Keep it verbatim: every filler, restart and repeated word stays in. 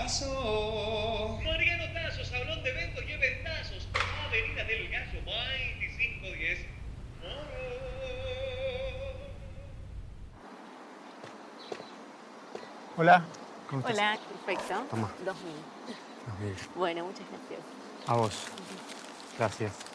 Tazo. Mariano Tazo, salón de eventos y eventazos. Avenida del Gallo, veinticinco diez. Hola. ¿Cómo estás? Hola, perfecto. Toma. Dos mil. Dos mil. Bueno, muchas gracias. A vos. Gracias.